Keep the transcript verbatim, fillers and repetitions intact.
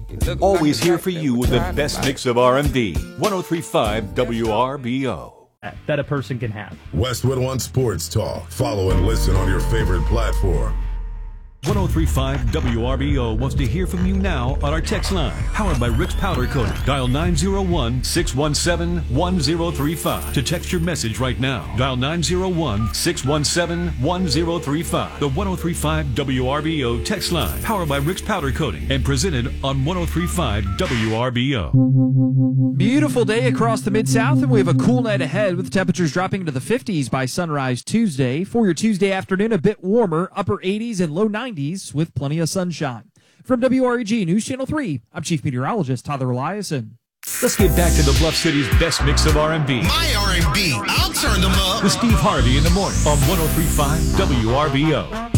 Always here for you with the best mix of R and B. one oh three point five W R B O. That a person can have. Westwood One Sports Talk. Follow and listen on your favorite platform. one oh three point five W R B O wants to hear from you now on our text line. Powered by Rick's Powder Coating. Dial nine oh one, six one seven, one oh three five to text your message right now. Dial nine oh one, six one seven, one oh three five. The one oh three point five W R B O text line. Powered by Rick's Powder Coating and presented on one oh three point five W R B O. Beautiful day across the Mid-South, and we have a cool night ahead with temperatures dropping into the fifties by sunrise Tuesday. For your Tuesday afternoon, a bit warmer, upper eighties and low nineties with plenty of sunshine. From W R E G News Channel three, I'm Chief Meteorologist Tyler Eliason. Let's get back to the Bluff City's best mix of R and B. My R and B, I'll turn them up. With Steve Harvey in the morning on one oh three point five W R B O.